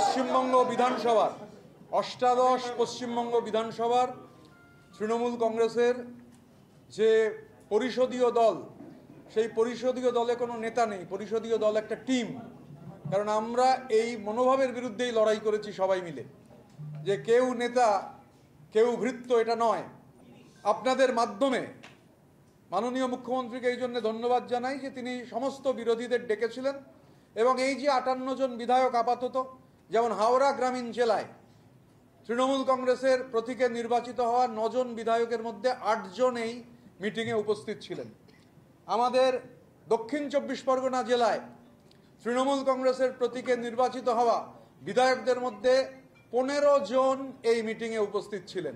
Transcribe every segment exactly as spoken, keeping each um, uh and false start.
পশ্চিমবঙ্গ বিধানসভার অষ্টাদশ পশ্চিমবঙ্গ বিধানসভার তৃণমূল কংগ্রেসের যে পরিষদীয় দল, সেই পরিষদীয় দলে কোনো নেতা নেই, পরিষদীয় দল একটা টিম। কারণ আমরা এই মনোভাবের বিরুদ্ধেই লড়াই করেছি সবাই মিলে, যে কেউ নেতা কেউ ভৃত্য, এটা নয়। আপনাদের মাধ্যমে মাননীয় মুখ্যমন্ত্রীকে এই জন্য ধন্যবাদ জানাই যে তিনি সমস্ত বিরোধীদের ডেকেছিলেন এবং এই যে আটান্ন জন বিধায়ক আপাতত, যেমন হাওড়া গ্রামীণ জেলায় তৃণমূল কংগ্রেসের প্রতীকে নির্বাচিত হওয়া নজন বিধায়কের মধ্যে আটজন এই মিটিংয়ে উপস্থিত ছিলেন। আমাদের দক্ষিণ চব্বিশ পরগনা জেলায় তৃণমূল কংগ্রেসের প্রতীকে নির্বাচিত হওয়া বিধায়কদের মধ্যে পনেরো জন এই মিটিংয়ে উপস্থিত ছিলেন।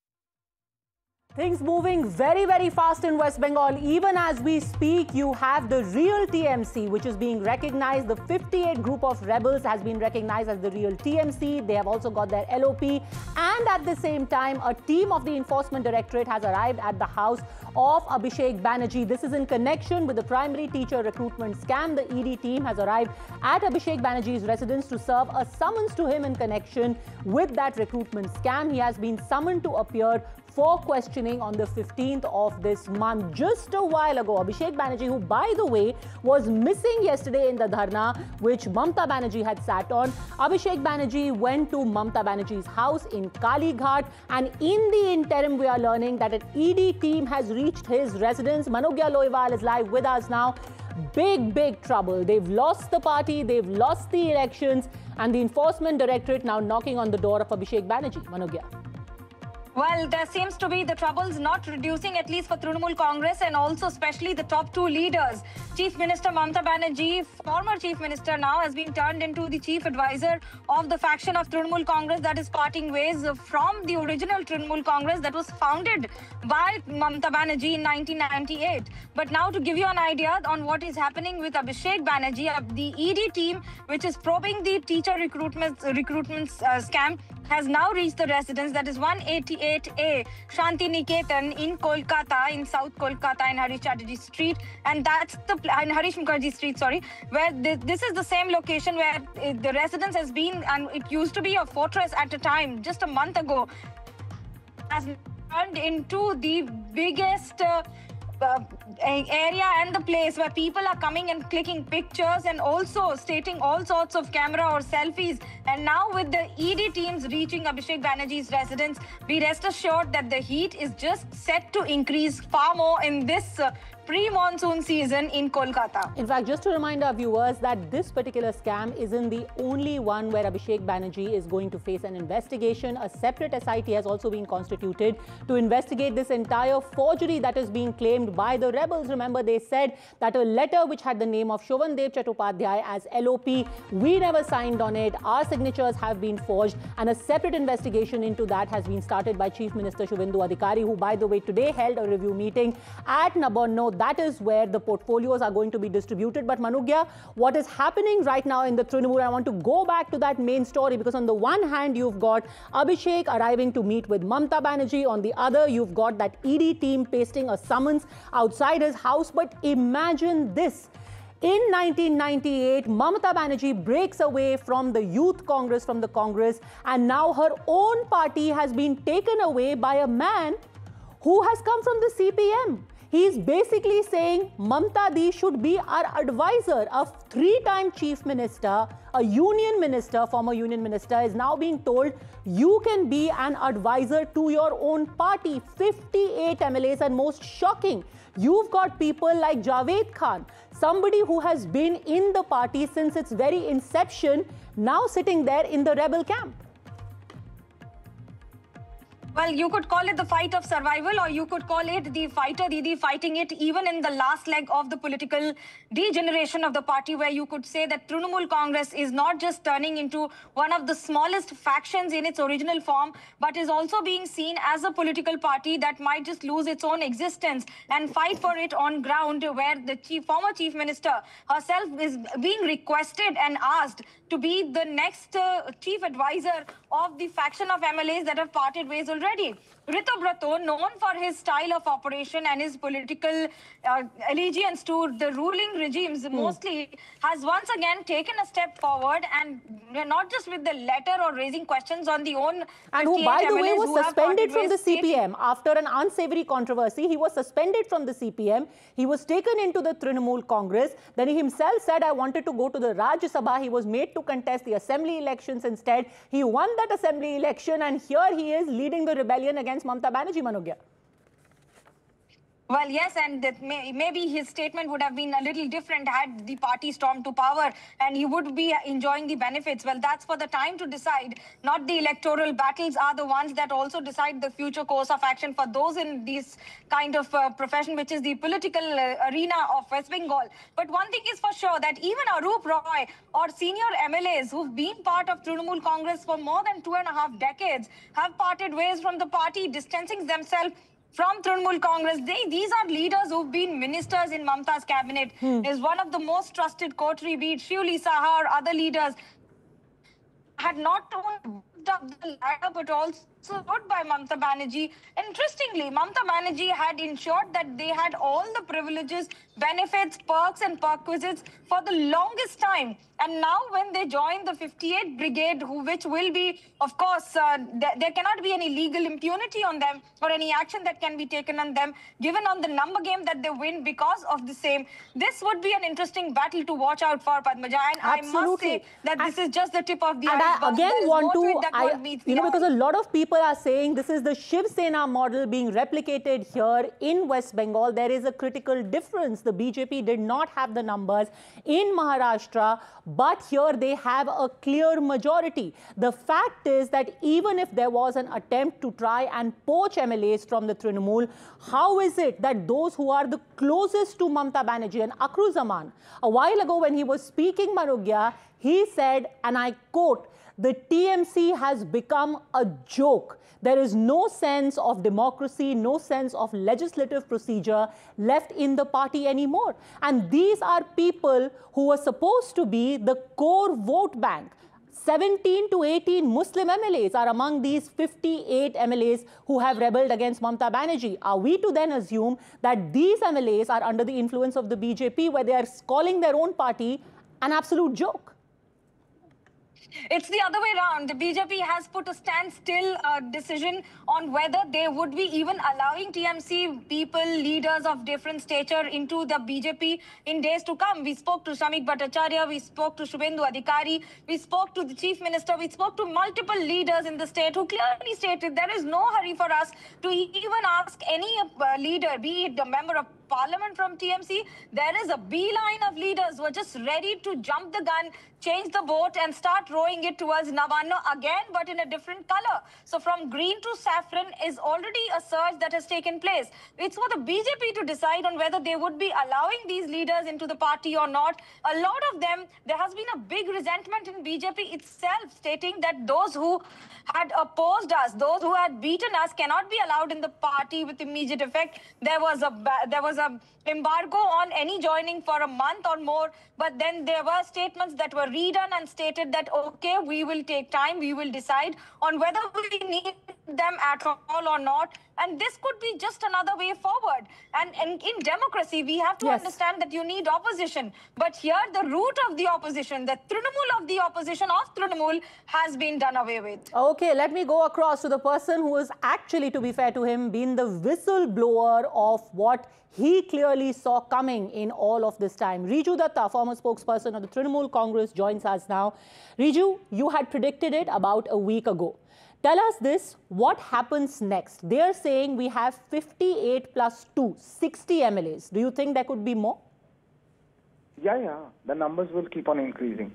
Things moving very, very fast in West Bengal. Even as we speak, you have the real T M C, which is being recognized. The fifty-eight group of rebels has been recognized as the real T M C. They have also got their L O P. And at the same time, a team of the Enforcement Directorate has arrived at the house of Abhishek Banerjee. This is in connection with the primary teacher recruitment scam. The E D team has arrived at Abhishek Banerjee's residence to serve a summons to him in connection with that recruitment scam. He has been summoned to appear for questioning on the fifteenth of this month. Just a while ago, Abhishek Banerjee, who by the way was missing yesterday in the dharna which Mamata Banerjee had sat on, Abhishek Banerjee went to Mamata Banerjee's house in Kalighat, and in the interim we are learning that an E D team has reached his residence. Manogya Loiwal is live with us now. Big, big trouble. They've lost the party, they've lost the elections, and the Enforcement Directorate now knocking on the door of Abhishek Banerjee. Manogya. Well, there seems to be the troubles not reducing, at least for Trinamool Congress, and also especially the top two leaders. Chief Minister Mamata Banerjee, former Chief Minister, now has been turned into the Chief Advisor of the faction of Trinamool Congress that is parting ways from the original Trinamool Congress that was founded by Mamata Banerjee in nineteen ninety-eight. But now to give you an idea on what is happening with Abhishek Banerjee, the E D team, which is probing the teacher recruitment, recruitment uh, scam, has now reached the residence, that is one eighty-eight A Shanti Niketan in Kolkata, in South Kolkata, in Harish Chatterjee Street, and that's the in Harish Mukherjee Street, sorry, where this, this is the same location where it, the residence has been, and it used to be a fortress at a time, just a month ago, has turned into the biggest uh, Uh, area and the place where people are coming and clicking pictures and also stating all sorts of camera or selfies. And now with the E D teams reaching Abhishek Banerjee's residence, be rest assured that the heat is just set to increase far more in this uh, pre-monsoon season in Kolkata. In fact, just to remind our viewers that this particular scam isn't the only one where Abhishek Banerjee is going to face an investigation. A separate S I T has also been constituted to investigate this entire forgery that is being claimed by the rebels. Remember, they said that a letter which had the name of Shovandev Chattopadhyay as L O P, we never signed on it, our signatures have been forged, and a separate investigation into that has been started by Chief Minister Shubhendu Adhikari, who by the way today held a review meeting at Nabonno. That is where the portfolios are going to be distributed. But Manugya, what is happening right now in the Trinamool, I want to go back to that main story, because on the one hand you've got Abhishek arriving to meet with Mamata Banerjee, on the other you've got that E D team pasting a summons outside his house. But imagine this. In nineteen ninety-eight, Mamata Banerjee breaks away from the Youth Congress, from the Congress, and now her own party has been taken away by a man who has come from the C P M. He's basically saying Mamata Di should be our advisor. A three-time chief minister, a union minister, former union minister, is now being told you can be an advisor to your own party. fifty-eight M L As, and most shocking, you've got people like Javed Khan, somebody who has been in the party since its very inception, now sitting there in the rebel camp. Well, you could call it the fight of survival, or you could call it the fighter Didi fighting it even in the last leg of the political degeneration of the party, where you could say that Trinamool Congress is not just turning into one of the smallest factions in its original form, but is also being seen as a political party that might just lose its own existence and fight for it on ground, where the chief, former chief minister herself is being requested and asked to be the next uh, chief advisor of the faction of M L As that have parted ways already. Ritubrato, known for his style of operation and his political uh, allegiance to the ruling regimes hmm. mostly, has once again taken a step forward, and not just with the letter or raising questions on the own. And who, by the way, was suspended from the C P M after an unsavory controversy. He was suspended from the C P M. He was taken into the Trinamool Congress. Then he himself said, I wanted to go to the Rajya Sabha. He was made to contest the assembly elections instead. He won that assembly election, and here he is leading the rebellion against Mamta Banerjee, Manogya. Well, yes, and that may, maybe his statement would have been a little different had the party stormed to power, and he would be enjoying the benefits. Well, that's for the time to decide. Not the electoral battles are the ones that also decide the future course of action for those in this kind of uh, profession, which is the political uh, arena of West Bengal. But one thing is for sure, that even Arup Roy or senior M L As who've been part of Trinamool Congress for more than two and a half decades have parted ways from the party, distancing themselves from Trinamool Congress. They, these are leaders who've been ministers in Mamta's cabinet. Hmm. Is one of the most trusted coterie, be it Shivli Saha or other leaders, had not only moved up the ladder but also voted by Mamta Banerjee. Interestingly, Mamta Banerjee had ensured that they had all the privileges, benefits, perks and perquisites for the longest time. And now when they join the fifty-eighth Brigade, who, which will be, of course, uh, th there cannot be any legal impunity on them or any action that can be taken on them, given on the number game that they win because of the same. This would be an interesting battle to watch out for, Padmaja. And Absolutely. I must say that and, this is just the tip of the and iceberg. I again want to, to I, you know, because a lot of people are saying this is the Shiv Sena model being replicated here in West Bengal. There is a critical difference. The B J P did not have the numbers in Maharashtra, but here they have a clear majority. The fact is that even if there was an attempt to try and poach M L As from the Trinamool, how is it that those who are the closest to Mamta Banerjee, and Akruzaman, a while ago when he was speaking, Manogya, he said, and I quote, the T M C has become a joke. There is no sense of democracy, no sense of legislative procedure left in the party anymore. And these are people who were supposed to be the core vote bank. seventeen to eighteen Muslim M L As are among these fifty-eight M L As who have rebelled against Mamta Banerjee. Are we to then assume that these M L As are under the influence of the B J P, where they are calling their own party an absolute joke? It's the other way around. The B J P has put a standstill uh, decision on whether they would be even allowing T M C people, leaders of different stature into the B J P in days to come. We spoke to Shamik Bhattacharya, we spoke to Shubhendu Adhikari, we spoke to the Chief Minister, we spoke to multiple leaders in the state who clearly stated there is no hurry for us to even ask any uh, leader, be it a member of Parliament from T M C. There is a beeline of leaders who are just ready to jump the gun, change the boat and start rowing it towards Navanna again, but in a different color. So from green to saffron is already a surge that has taken place. It's for the B J P to decide on whether they would be allowing these leaders into the party or not. A lot of them, there has been a big resentment in B J P itself, stating that those who had opposed us, those who had beaten us, cannot be allowed in the party with immediate effect. There was a there was a embargo on any joining for a month or more, but then there were statements that were redone and stated that, okay, we will take time, we will decide on whether we need them at all or not. And this could be just another way forward. And, and in democracy, we have to yes. understand that you need opposition. But here, the root of the opposition, the Trinamool of the opposition of Trinamool, has been done away with. Okay, let me go across to the person who is actually, to be fair to him, been the whistleblower of what he clearly saw coming in all of this time. Riju Datta, former spokesperson of the Trinamool Congress, joins us now. Riju, you had predicted it about a week ago. Tell us this, what happens next? They are saying we have fifty-eight plus two, sixty M L As. Do you think there could be more? Yeah, yeah. The numbers will keep on increasing.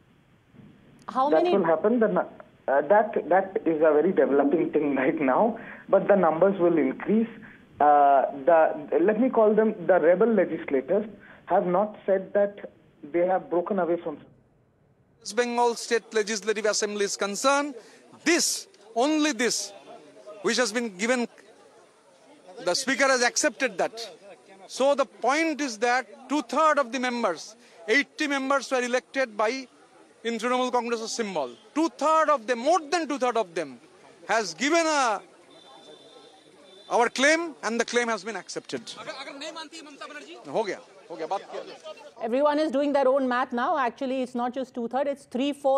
How that many? That will happen. The, uh, that, that is a very developing thing right now. But the numbers will increase. Uh, the let me call them the rebel legislators have not said that they have broken away from. West Bengal State Legislative Assembly is concerned, this, only this, which has been given, the Speaker has accepted that. So the point is that two-thirds of the members, eighty members were elected by in Trinamool Congress's symbol. Two-thirds of them, more than two-thirds of them, has given a, our claim, and the claim has been accepted. हो गया, हो गया, बात किया. Everyone is doing their own math now. Actually, it's not just two-thirds, it's three-fourths.